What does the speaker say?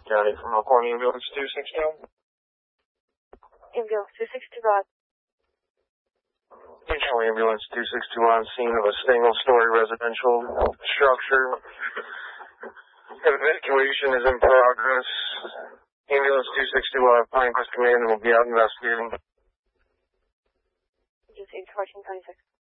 County from Elkhorn Ambulance 261. Ambulance 260, go ahead. County Ambulance 261, scene of a single-story residential structure. Evacuation is in progress. Ambulance 260 will have Pinecrest Command and will be out investigating. Just 1426.